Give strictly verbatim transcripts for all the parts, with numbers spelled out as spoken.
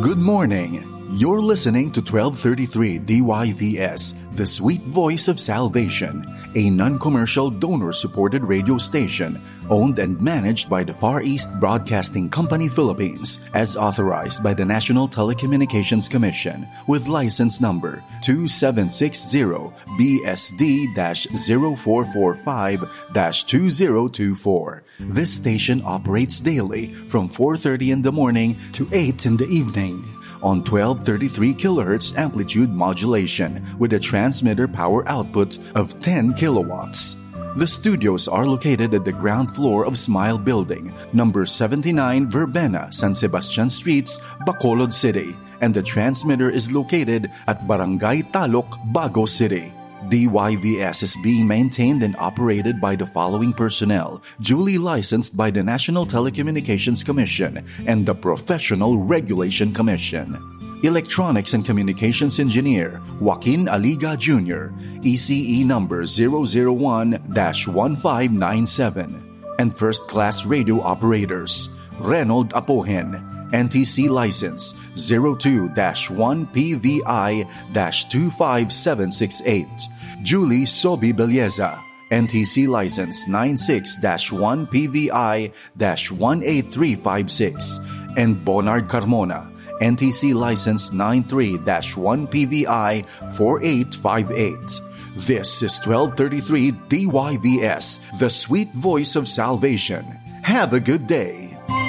Good morning. You're listening to twelve thirty-three D Y V S, the sweet voice of salvation, a non-commercial donor-supported radio station owned and managed by the Far East Broadcasting Company Philippines as authorized by the National Telecommunications Commission with license number two seven six zero B S D zero four four five two zero two four. This station operates daily from four thirty in the morning to eight in the evening on twelve thirty-three kilohertz amplitude modulation with a transmitter power output of ten kilowatts. The studios are located at the ground floor of Smile Building, number seventy-nine Verbena, San Sebastian Streets, Bacolod City, and the transmitter is located at Barangay Talok, Bago City. D Y V S is being maintained and operated by the following personnel, duly licensed by the National Telecommunications Commission and the Professional Regulation Commission. Electronics and Communications Engineer, Joaquin Aliga Junior, E C E number zero zero one dash one five nine seven. And First Class Radio Operators, Reynold Apohen, N T C license zero two dash one P V I dash two five seven six eight. Julie Sobi Belleza, N T C license nine six dash one P V I dash one eight three five six. And Bonard Carmona, N T C license nine three dash one P V I four eight five eight. This is twelve thirty-three D Y V S, the sweet voice of salvation. Have a good day.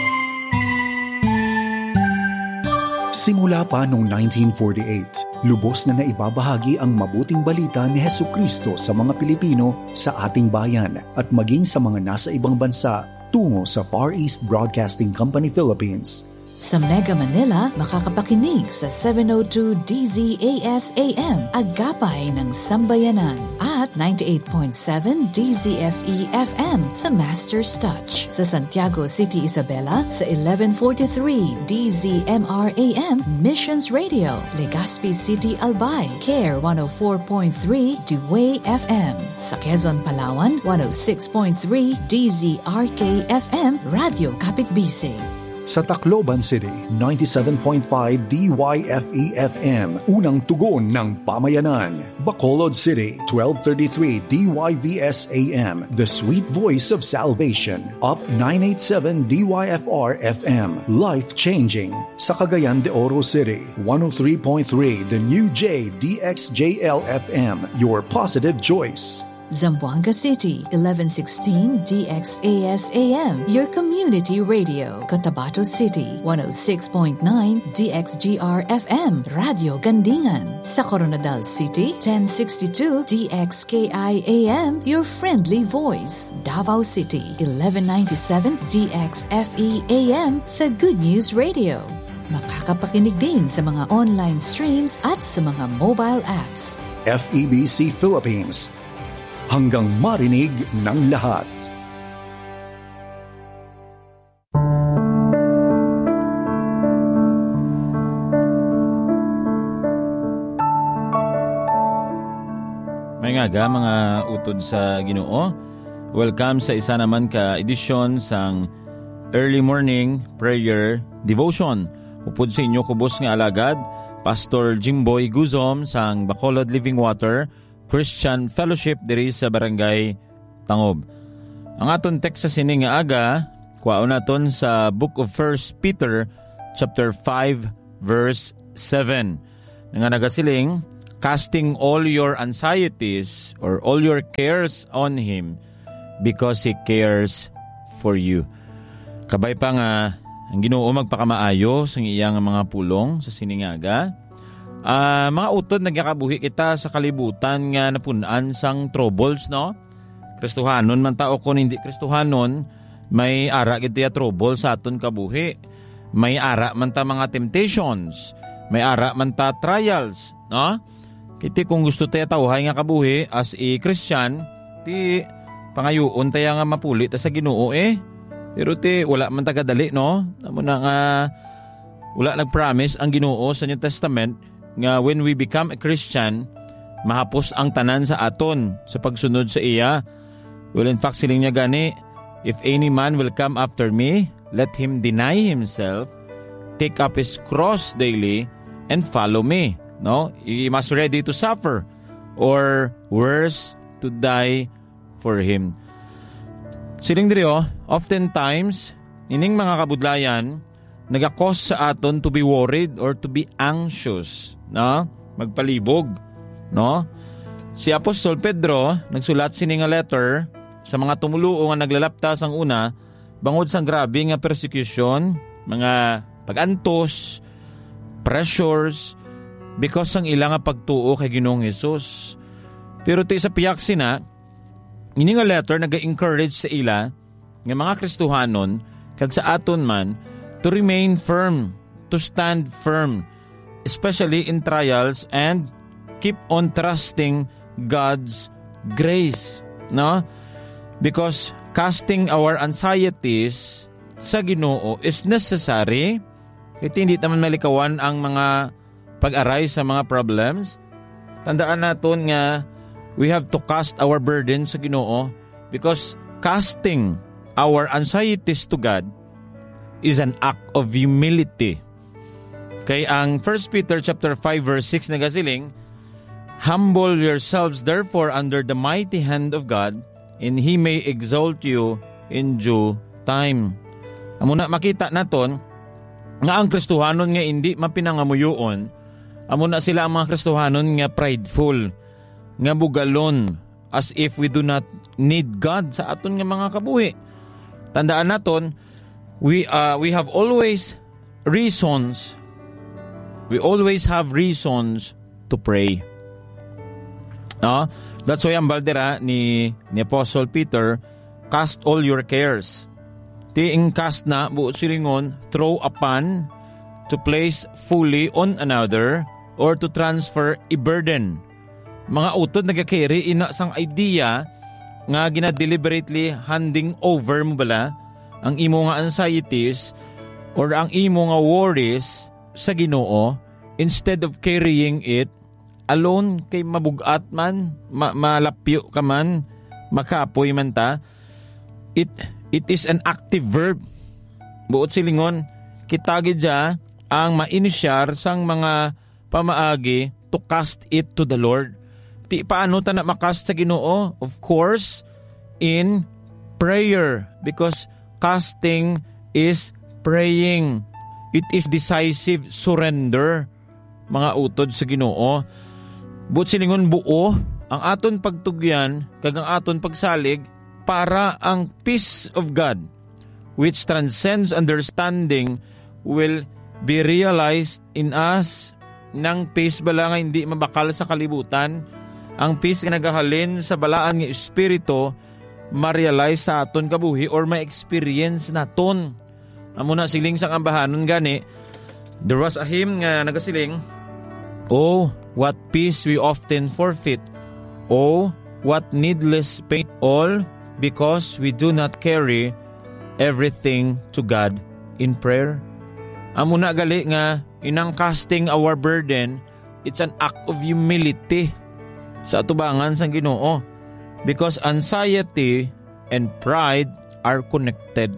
Simula pa noong nineteen forty-eight, lubos na naibabahagi ang mabuting balita ni Hesukristo sa mga Pilipino sa ating bayan at maging sa mga nasa ibang bansa tungo sa Far East Broadcasting Company Philippines. Sa Mega Manila, makakapakinig sa seven oh two D Z A S A M, Agapay ng Sambayanan, at ninety-eight point seven D Z F E F M, The Master's Touch. Sa Santiago City, Isabela, sa eleven forty-three D Z M R A M, Missions Radio. Legazpi City, Albay, Care one oh four point three Dewey F M. Sa Quezon, Palawan, one oh six point three D Z R K F M, Radio Kapitbisig. Sa Tacloban City, ninety-seven point five D Y F E F M, unang tugon ng pamayanan. Bacolod City, twelve thirty-three D Y V S A M, the sweet voice of salvation. Up nine eighty-seven D Y F R F M, life-changing. Sa Cagayan de Oro City, one oh three point three The New J D X J L F M, your positive choice. Zamboanga City, eleven sixteen D X A S A M, your community radio. Cotabato City, one oh six point nine D X G R F M, Radio Gandingan. Sa Coronadal City, ten sixty-two D X K I A M, your friendly voice. Davao City, eleven ninety-seven D X F E A M, the Good News Radio. Makakapakinig din sa mga online streams at sa mga mobile apps. F E B C Philippines, hanggang marinig ng lahat. May nga ga mga utod sa Ginoo. Welcome sa isa naman ka edisyon sang Early Morning Prayer Devotion. Upod sa inyo kubos nga alagad, Pastor Jimboy Guzom sang Bacolod Living Water Christian Fellowship diri sa Barangay Tangob. Ang aton text sa sining nga aga, kuwaon naton sa Book of First Peter chapter five verse seven. Nga nagasiling, casting all your anxieties or all your cares on Him because He cares for you. Kabay pa nga ang Ginoo magpakamaayo sa iyang mga pulong sa sining nga aga. Uh, mga utod, nagyakabuhi kita sa kalibutan nga napunan sang troubles, no? Kristohanon man tao kung hindi Kristohanon, may ara gito ya trouble sa aton kabuhi. May ara man ta mga temptations, may ara man ta trials, no? Kiti kung gusto tayo tawhay nga kabuhi as a Christian, ti pangayuon tayo nga mapulit sa Ginoo eh. Pero ti wala man tagadali, no? Namo na nga wala nag-promise ang Ginoo sa New Testament nga when we become a Christian, mahapos ang tanan sa aton sa pagsunod sa iya. Well, in fact, siling niya gani, if any man will come after me, let him deny himself, take up his cross daily and follow me. No? He must ready to suffer or worse, to die for him. Siling diri oh, oftentimes, ining mga kabudlayan, nagakos sa aton to be worried or to be anxious. No? Magpalibog. No? Si Apostol Pedro, nagsulat sini nga letter sa mga tumuluo nga naglalaptas ang una, bangod sa grabe nga persecution, mga pag-antos, pressures, because ang ilang nga pagtuo kay Ginoong Hesus. Pero ito sa piyak sina, ini nga letter nag-encourage sa ila nga mga Kristohanon kag sa aton man to remain firm, to stand firm, especially in trials, and keep on trusting God's grace. No? Because casting our anxieties sa Ginoo is necessary. Ito hindi naman malikawan ang mga pag-aray sa mga problems. Tandaan natin nga we have to cast our burden sa Ginoo, because casting our anxieties to God is an act of humility. Kay ang First Peter chapter five verse six nagasiling, humble yourselves therefore under the mighty hand of God, and He may exalt you in due time. Amo na makita naton nga ang Kristohanon nga hindi mapinangamuyon, amo na sila ang mga Kristohanon nga prideful, nga bugalon, as if we do not need God sa aton nga mga kabuhi. Tandaan naton, we uh, we have always reasons, we always have reasons to pray. No? That's why ang baldera ni, ni Apostle Peter, cast all your cares. Tiing cast na, buot silingon, throw upon, to place fully on another, or to transfer a burden. Mga utod nagkakiri ina sang idea nga gina-deliberately handing over mo bala ang imo nga anxieties or ang imo nga worries sa Ginoo, instead of carrying it alone, kay mabugat man, ma- malapyo ka man, makapoy man ta. It, it is an active verb. Buot silingon, kitagid dya ang ma-inisyar sang mga pamaagi to cast it to the Lord. Ti paano ta na makast sa Ginoo? Of course, in prayer. Because casting is praying. It is decisive surrender, mga utod sa Ginoo. But silingon buo, ang aton pagtugyan, kag ang aton pagsalig, para ang peace of God, which transcends understanding, will be realized in us. Nang peace bala nga hindi mabakal sa kalibutan, ang peace nga nagahalin sa balaan nga espiritu, ma-realize sa aton kabuhi or ma-experience naton. Amo na siling sa kambahanon gani, there was a hymn nga nagasiling, oh, what peace we often forfeit. Oh, what needless pain, all because we do not carry everything to God in prayer. Amo na gali nga, inang casting our burden, it's an act of humility sa atubangan sang Ginoo. Because anxiety and pride are connected.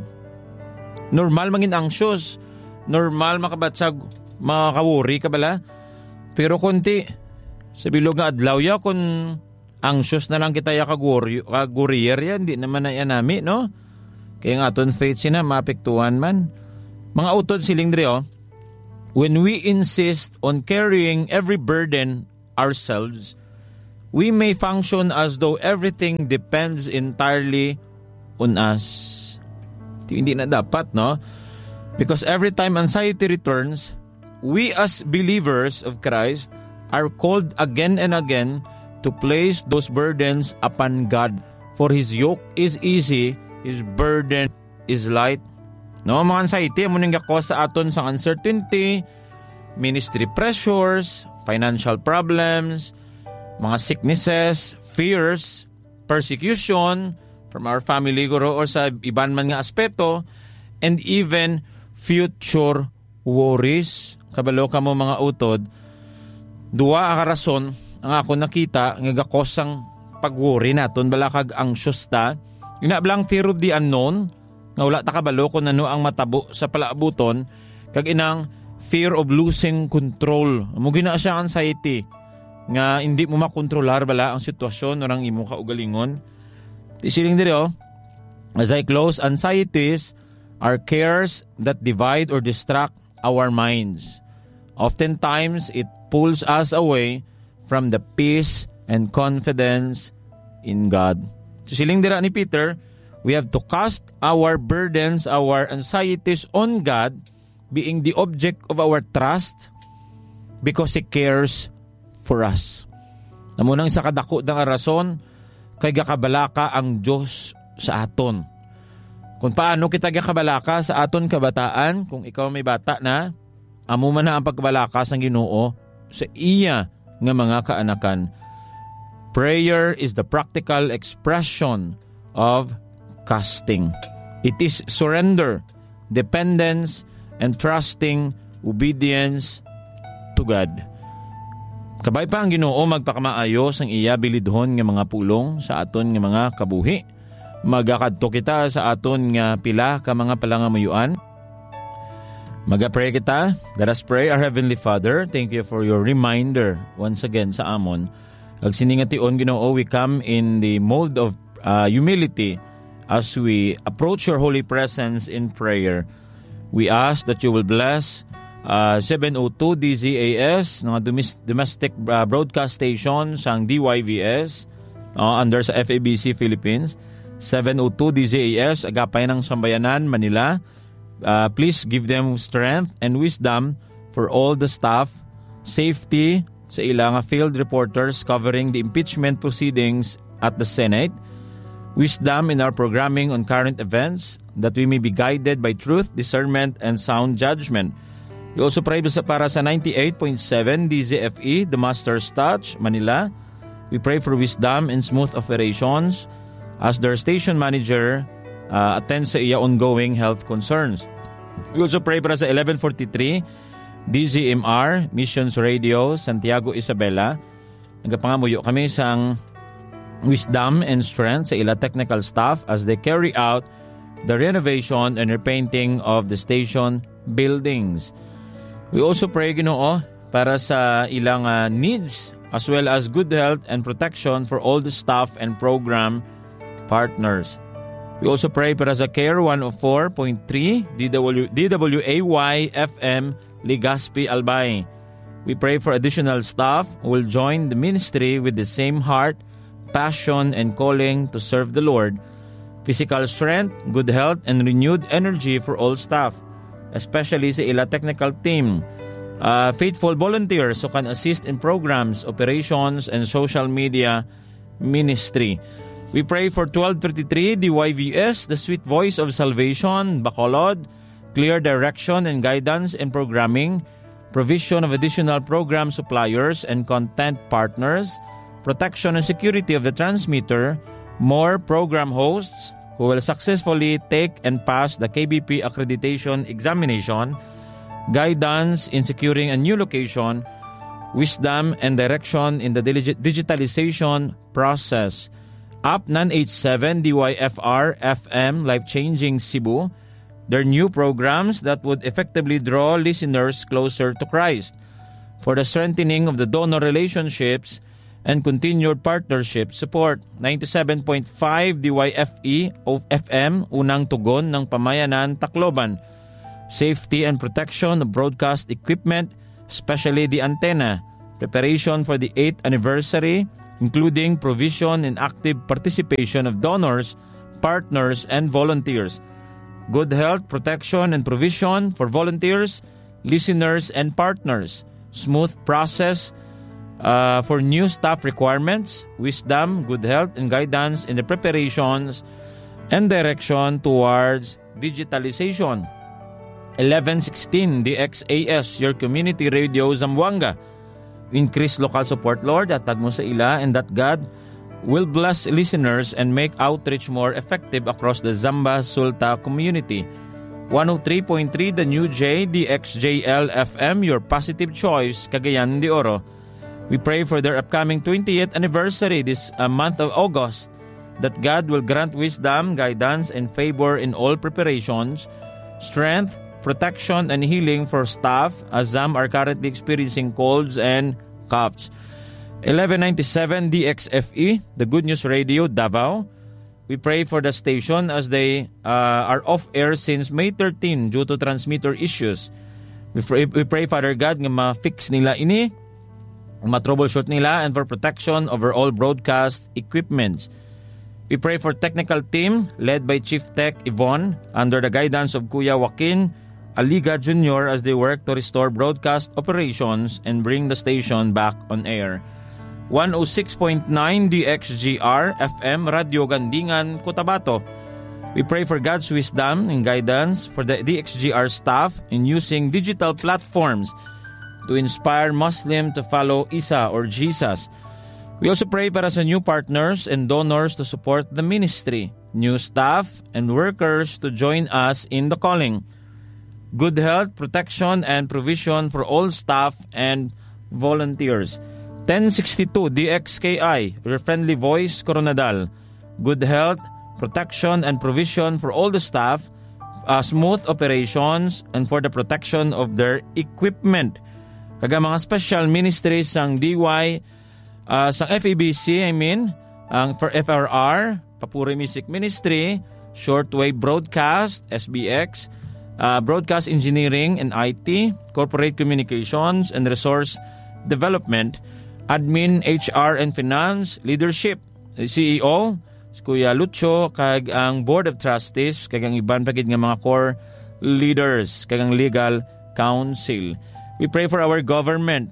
Normal mangin anxious, normal makabatsag, makakawuri ka bala. Pero kunti, sa bilog nga adlaw ya, kung anxious na lang kita ya kaguriyer yan, di naman na yan nami, no? Kaya nga aton faith sina, mapektuhan man. Mga utod siling dre, oh, when we insist on carrying every burden ourselves, we may function as though everything depends entirely on us. Hindi na dapat, no? Because every time anxiety returns, we as believers of Christ are called again and again to place those burdens upon God. For His yoke is easy, His burden is light. No, mga anxiety, mo nang gakos sa aton sa uncertainty, ministry pressures, financial problems, mga sicknesses, fears, persecution from our family guro or sa iban man nga aspeto, and even future worries. Kabalo ka mo mga utod, duwa ang rason ang ako nakita nga gakosang pag-worry naton balakag anxious ta. Yung nablang fear of the unknown, nga wala ta kabalo kung ano ang matabo sa palaabuton, Kag inang fear of losing control. Amo gina siya anxiety nga hindi mo makontrolar bala ang sitwasyon orang imo kaugalingon. Tisiling diri oh. As I close, anxieties are cares that divide or distract our minds. Oftentimes, it pulls us away from the peace and confidence in God. Tisiling dira ni Peter, we have to cast our burdens, our anxieties on God, being the object of our trust because He cares for us. Namunang sa kadako ng arason, kay gakabalaka ang Diyos sa aton. Kung paano kita gakabalaka sa aton kabataan, kung ikaw may bata na, amo man na ang pagkabalaka sa Ginoo sa iya nga mga kaanakan. Prayer is the practical expression of casting. It is surrender, dependence, and trusting obedience to God. Kabay pa ang Ginoo magpakamaayo sang iya bilidhon nga mga pulong sa aton nga mga kabuhi. Magakadto kita sa aton nga pila ka mga palangamayuan. Maga-pray kita. Let us pray. Our Heavenly Father, thank you for your reminder once again sa amon. Ag siningation Ginoo, we come in the mode of uh, humility as we approach your holy presence in prayer. We ask that you will bless uh, seven oh two D Z A S, mga domestic uh, broadcast station sang D Y V S uh, under sa F A B C Philippines. seven oh two D Z A S, Agapay ng Sambayanan, Manila. Uh, please give them strength and wisdom for all the staff, safety sa ilang field reporters covering the impeachment proceedings at the Senate, wisdom in our programming on current events, that we may be guided by truth, discernment, and sound judgment. We also pray para sa ninety-eight point seven D Z F E, the Master's Touch, Manila. We pray for wisdom and smooth operations as their station manager uh, attends sa iya ongoing health concerns. We also pray para sa eleven forty-three D Z M R, Missions Radio, Santiago, Isabela. Nagapangamuyo kami sang wisdom and strength sa ila technical staff as they carry out the renovation and repainting of the station buildings. We also pray, Ginoo, para sa ilang uh, needs as well as good health and protection for all the staff and program partners. We also pray para sa Care one oh four point three D W A Y F M Legazpi, Albay. We pray for additional staff who will join the ministry with the same heart, passion, and calling to serve the Lord. Physical strength, good health, and renewed energy for all staff, especially sa ila technical team. Uh, faithful volunteers who can assist in programs, operations, and social media ministry. We pray for twelve thirty-three D Y V S, the sweet voice of salvation, Bacolod, clear direction and guidance in programming, provision of additional program suppliers and content partners, protection and security of the transmitter, more program hosts who will successfully take and pass the K B P accreditation examination, guidance in securing a new location, wisdom and direction in the digitalization process. Up nine eighty-seven D Y F R F M Life Changing Cebu, their new programs that would effectively draw listeners closer to Christ. For the strengthening of the donor relationships and continued partnership support. ninety-seven point five D Y F E o F M, unang tugon ng Pamayanan, Tacloban. Safety and protection of broadcast equipment, especially the antenna. Preparation for the eighth anniversary, including provision and active participation of donors, partners, and volunteers. Good health, protection, and provision for volunteers, listeners, and partners. Smooth process uh, for new staff requirements, wisdom, good health, and guidance in the preparations and direction towards digitalization. eleven sixteen D X A S, your community radio Zamboanga. Increase local support, Lord, at tag mo sa ila, and that God will bless listeners and make outreach more effective across the Zamba Sulta community. one oh three point three The New J, D X J L F M, your positive choice, Cagayan de Oro. We pray for their upcoming twentieth anniversary this uh, month of August, that God will grant wisdom, guidance, and favor in all preparations, strength, protection and healing for staff as some are currently experiencing colds and coughs. eleven ninety-seven D X F E, the Good News Radio, Davao. We pray for the station as they uh, are off-air since May thirteenth due to transmitter issues. We pray, we pray Father God, nga ma-fix nila ini, ma-troubleshoot nila, and for protection over all broadcast equipment. We pray for technical team led by Chief Tech Yvonne under the guidance of Kuya Joaquin Aliga Junior as they work to restore broadcast operations and bring the station back on air. one oh six point nine D X G R F M Radio Gandingan, Cotabato. We pray for God's wisdom and guidance for the D X G R staff in using digital platforms to inspire Muslim to follow Isa or Jesus. We also pray para sa new partners and donors to support the ministry, new staff and workers to join us in the calling. Good health, protection, and provision for all staff and volunteers. ten sixty-two D X K I, your friendly voice, Coronadal. Good health, protection, and provision for all the staff, uh, smooth operations, and for the protection of their equipment. Kaga mga special ministries sang D Y, uh, sang F E B C, I mean, ang for F R R, Papuri Music Ministry, Shortwave Broadcast, S B X, uh, Broadcast Engineering and I T, Corporate Communications and Resource Development, Admin, H R and Finance, Leadership, C E O, Kuya Lucho, kag ang Board of Trustees, kag ang iban pagid nga mga core leaders, kag ang Legal Council. We pray for our government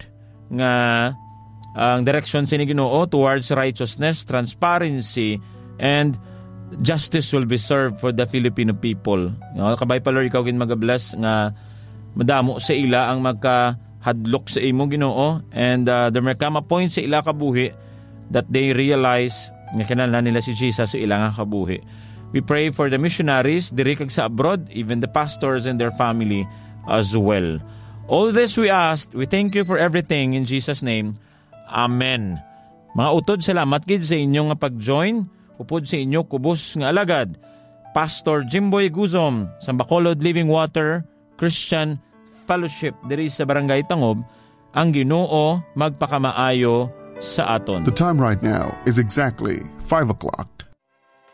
nga ang direction sa Ginoo towards righteousness, transparency, and justice will be served for the Filipino people. Kabay pa Lord, ikaw gin mag-bless nga madamo sa ila ang magka hadlok sa imo Ginoo, and uh, there may come a point sa ila kabuhi that they realize nga kinahanglan nila si Jesus sa ilang kabuhi. We pray for the missionaries diri kag sa abroad, even the pastors and their family as well. All this we ask, we thank you for everything in Jesus' name. Amen. Mga utod, salamat gid sa inyo nga pag-join upod sa inyo kubos nga alagad, Pastor Jimboy Guzom sa Bacolod Living Water Christian Fellowship diri sa Barangay Tangob. Ang Ginoo magpakamaayo sa aton. The time right now is exactly five o'clock.